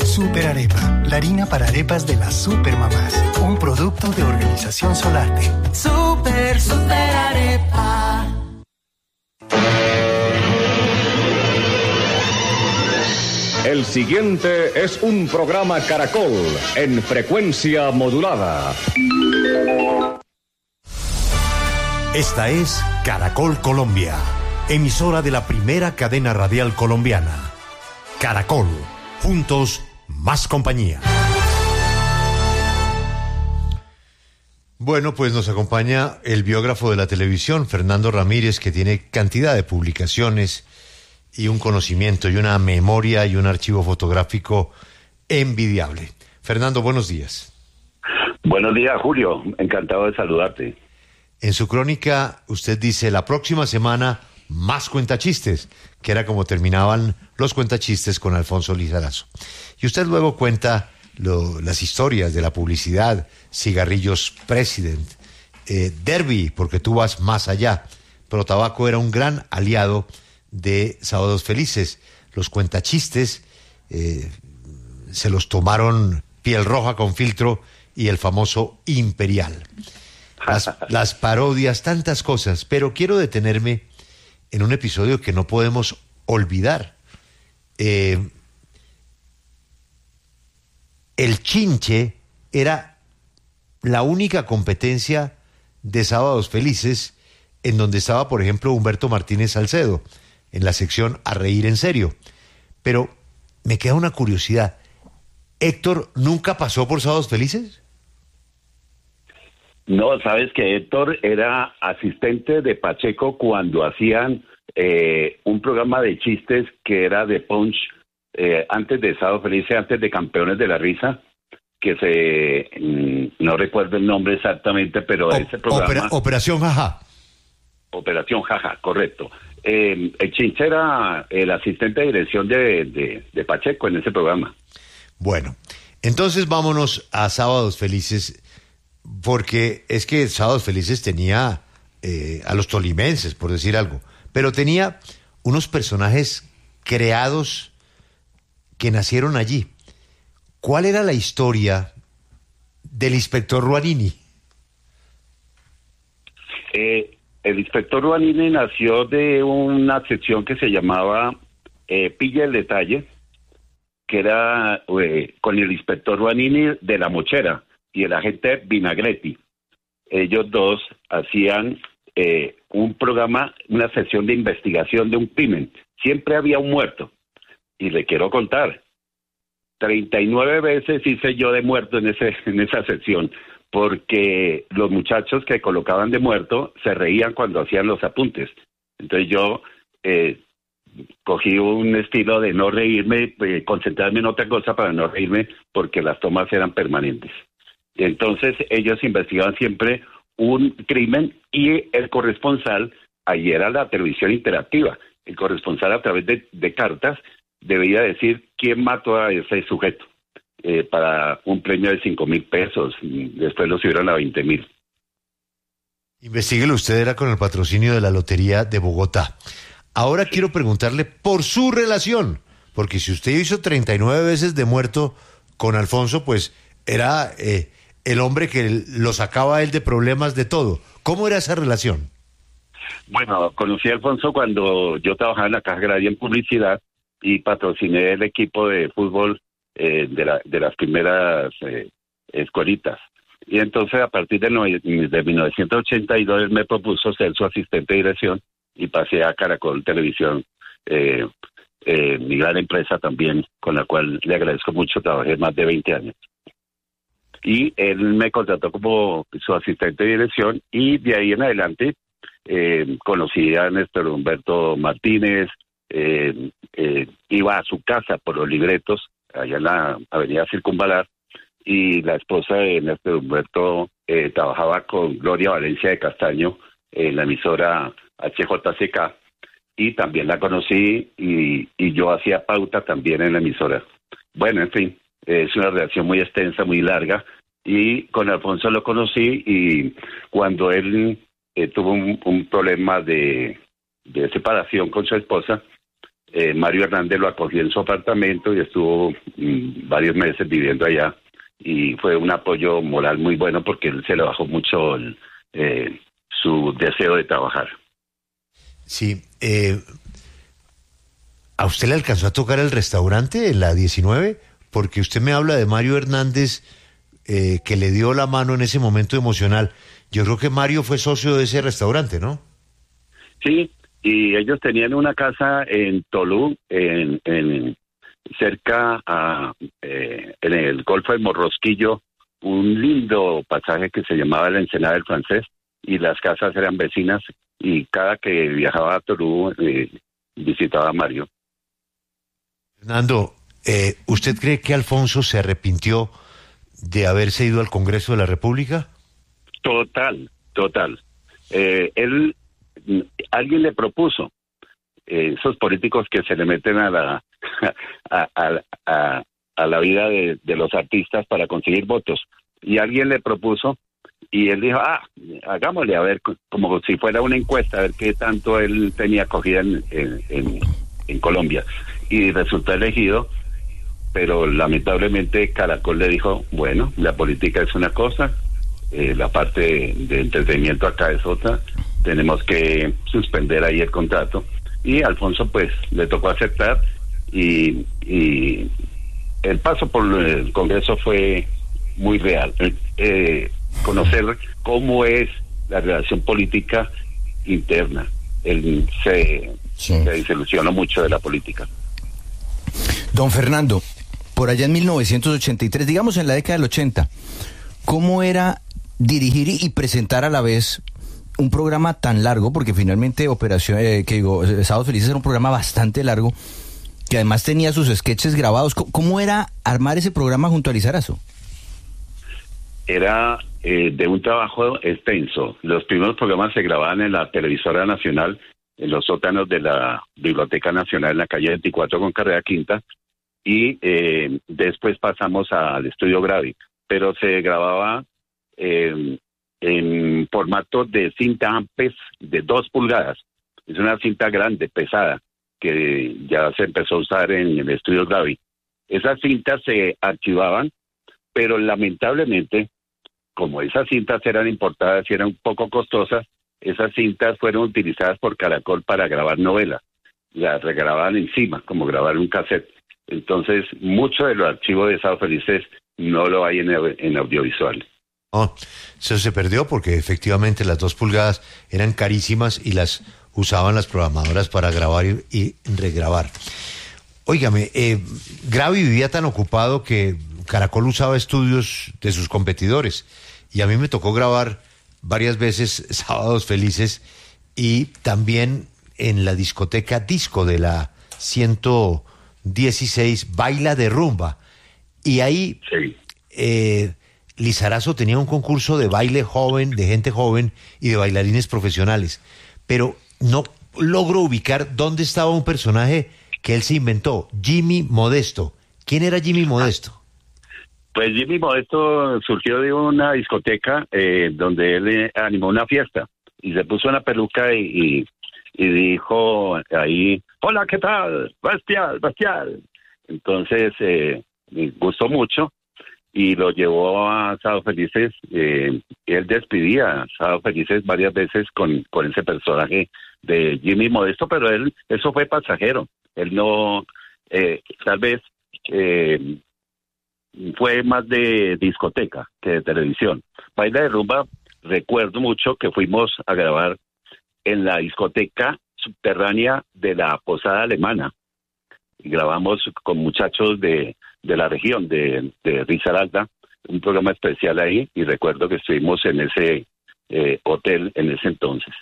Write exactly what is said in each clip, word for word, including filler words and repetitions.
Super Arepa, la harina para arepas de las supermamás. Un producto de Organización Solarte. Super, super arepa. El siguiente es un programa Caracol en frecuencia modulada. Esta es Caracol Colombia, emisora de la primera cadena radial colombiana. Caracol, juntos, más compañía. Bueno, pues nos acompaña el biógrafo de la televisión, Fernando Ramírez, que tiene cantidad de publicaciones y un conocimiento y una memoria y un archivo fotográfico envidiable. Fernando, buenos días. Buenos días, Julio. Encantado de saludarte. En su crónica, usted dice, la próxima semana, más cuentachistes, que era como terminaban los cuentachistes con Alfonso Lizarazo. Y usted luego cuenta lo, las historias de la publicidad, Cigarrillos President, eh, Derby, porque tú vas más allá, pero Tabaco era un gran aliado de Sábados Felices. Los cuentachistes eh, se los tomaron Piel Roja con Filtro y el famoso Imperial. Las, las parodias, tantas cosas, pero quiero detenerme en un episodio que no podemos olvidar. Eh, el Chinche era la única competencia de Sábados Felices en donde estaba, por ejemplo, Humberto Martínez Salcedo, en la sección A Reír en Serio. Pero me queda una curiosidad. ¿Héctor nunca pasó por Sábados Felices? No, sabes que Héctor era asistente de Pacheco cuando hacían eh, un programa de chistes que era de Punch, eh, antes de Sábado Felices, antes de Campeones de la Risa, que se, mm, no recuerdo el nombre exactamente, pero O, ese programa... Opera, Operación Jaja. Operación Jaja, correcto. Eh, el Chinche era el asistente de dirección de, de, de Pacheco en ese programa. Bueno, entonces vámonos a Sábados Felices, porque es que Sábados Felices tenía eh, a los tolimenses, por decir algo, pero tenía unos personajes creados que nacieron allí. ¿Cuál era la historia del inspector Ruanini? Eh, el inspector Ruanini nació de una sección que se llamaba eh, Pilla el Detalle, que era eh, con el inspector Ruanini de La Mochera y el agente Vinagretti. Ellos dos hacían eh, un programa, una sesión de investigación de un crimen. Siempre había un muerto. Y le quiero contar, treinta y nueve veces hice yo de muerto en ese en esa sesión, porque los muchachos que colocaban de muerto se reían cuando hacían los apuntes. Entonces yo eh, cogí un estilo de no reírme, eh, concentrarme en otra cosa para no reírme, porque las tomas eran permanentes. Entonces ellos investigaban siempre un crimen y el corresponsal, ahí era la televisión interactiva, el corresponsal a través de, de cartas debía decir quién mató a ese sujeto eh, para un premio de cinco mil pesos, y después lo subieron a veinte mil. Investíguelo usted, era con el patrocinio de la Lotería de Bogotá. Ahora sí. Quiero preguntarle por su relación, porque si usted hizo treinta y nueve veces de muerto con Alfonso, pues era eh, el hombre que lo sacaba a él de problemas de todo. ¿Cómo era esa relación? Bueno, conocí a Alfonso cuando yo trabajaba en la Caja Agraria en publicidad y patrociné el equipo de fútbol eh, de, la, de las primeras eh, escuelitas. Y entonces a partir de, no, de mil novecientos ochenta y dos él me propuso ser su asistente de dirección y pasé a Caracol Televisión, eh, eh, mi gran empresa también, con la cual le agradezco mucho, trabajé más de veinte años. Y él me contrató como su asistente de dirección y de ahí en adelante eh, conocí a Néstor Humberto Martínez, eh, eh, iba a su casa por los libretos, allá en la avenida Circunvalar, y la esposa de Néstor Humberto eh, trabajaba con Gloria Valencia de Castaño en la emisora H J C K, y también la conocí y, y yo hacía pauta también en la emisora. Bueno, en fin, es una relación muy extensa, muy larga, y con Alfonso lo conocí y cuando él eh, tuvo un, un problema de, de separación con su esposa, eh, Mario Hernández lo acogió en su apartamento y estuvo mm, varios meses viviendo allá, y fue un apoyo moral muy bueno porque él se le bajó mucho el, eh, su deseo de trabajar. Sí, eh, ¿a usted le alcanzó a tocar el restaurante en la diecinueve? Porque usted me habla de Mario Hernández, eh, que le dio la mano en ese momento emocional. Yo creo que Mario fue socio de ese restaurante, ¿no? Sí, y ellos tenían una casa en Tolú, en, en cerca a eh, en el Golfo de Morrosquillo, un lindo pasaje que se llamaba la Ensenada del Francés, y las casas eran vecinas, y cada que viajaba a Tolú eh, visitaba a Mario. Fernando, eh, ¿usted cree que Alfonso se arrepintió de haberse ido al Congreso de la República? Total, total. Eh, él, alguien le propuso, eh, esos políticos que se le meten a la a, a, a, a la vida de, de los artistas para conseguir votos, y alguien le propuso y él dijo, ah, hagámosle, a ver, como si fuera una encuesta, a ver qué tanto él tenía acogida en, en, en, en Colombia, y resultó elegido. Pero lamentablemente Caracol le dijo, bueno, la política es una cosa, eh, la parte de, de entretenimiento acá es otra, tenemos que suspender ahí el contrato, y Alfonso pues le tocó aceptar, y, y el paso por el Congreso fue muy real, eh, conocer cómo es la relación política interna. Él se, sí. se desilusionó mucho de la política. Don Fernando, por allá en mil novecientos ochenta y tres, digamos en la década del ochenta, ¿cómo era dirigir y presentar a la vez un programa tan largo? Porque finalmente Operación, eh, que digo, Sábados Felices era un programa bastante largo, que además tenía sus sketches grabados. ¿Cómo era armar ese programa junto a Lizarazo? Era eh, de un trabajo extenso. Los primeros programas se grababan en la televisora nacional, en los sótanos de la Biblioteca Nacional, en la calle veinticuatro con carrera quinta, y eh, después pasamos al estudio Gravi, pero se grababa eh, en formato de cinta Ampes de dos pulgadas. Es una cinta grande, pesada, que ya se empezó a usar en el estudio Gravi. Esas cintas se archivaban, pero lamentablemente, como esas cintas eran importadas y eran un poco costosas, esas cintas fueron utilizadas por Caracol para grabar novelas. Las regrababan encima, como grabar un cassette. Entonces, mucho de los archivos de Sábados Felices no lo hay en, en audiovisual. Oh, eso se perdió porque efectivamente las dos pulgadas eran carísimas y las usaban las programadoras para grabar y, y regrabar. Óigame, eh, Gravi vivía tan ocupado que Caracol usaba estudios de sus competidores, y a mí me tocó grabar varias veces Sábados Felices, y también en la discoteca Disco de la ciento dieciséis, Baila de Rumba, y ahí sí. eh, Lizarazo tenía un concurso de baile joven, de gente joven y de bailarines profesionales, pero no logro ubicar dónde estaba un personaje que él se inventó, Jimmy Modesto. ¿Quién era Jimmy Modesto? Pues Jimmy Modesto surgió de una discoteca eh, donde él eh, animó una fiesta y se puso una peluca y, y, y dijo ahí, hola, ¿qué tal? Bestial, bestial. Entonces eh, me gustó mucho y lo llevó a Sábados Felices. Eh, él despedía a Sábados Felices varias veces con, con ese personaje de Jimmy Modesto, pero él eso fue pasajero. Él no, eh, tal vez... Eh, fue más de discoteca que de televisión. Baila de Rumba, recuerdo mucho que fuimos a grabar en la discoteca subterránea de la Posada Alemana, y grabamos con muchachos de, de la región de, de Risaralda, un programa especial ahí, y recuerdo que estuvimos en ese eh, hotel en ese entonces.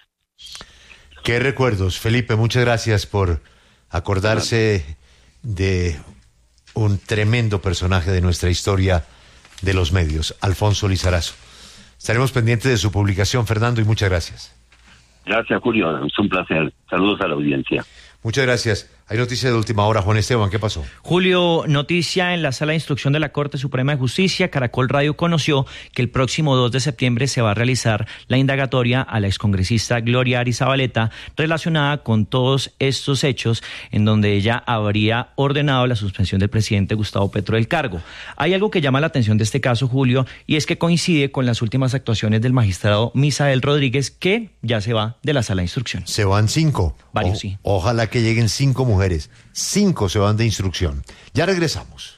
Qué recuerdos, Felipe, muchas gracias por acordarse de un tremendo personaje de nuestra historia de los medios, Alfonso Lizarazo. Estaremos pendientes de su publicación, Fernando, y muchas gracias. Gracias, Julio, es un placer. Saludos a la audiencia. Muchas gracias. Hay noticia de última hora, Juan Esteban, ¿qué pasó? Julio, noticia en la Sala de Instrucción de la Corte Suprema de Justicia. Caracol Radio conoció que el próximo dos de septiembre se va a realizar la indagatoria a la excongresista Gloria Arizabaleta relacionada con todos estos hechos en donde ella habría ordenado la suspensión del presidente Gustavo Petro del cargo. Hay algo que llama la atención de este caso, Julio, y es que coincide con las últimas actuaciones del magistrado Misael Rodríguez, que ya se va de la Sala de Instrucción. Se van cinco. Varios, o, sí. Ojalá que lleguen cinco mujeres. Cinco se van de instrucción. Ya regresamos.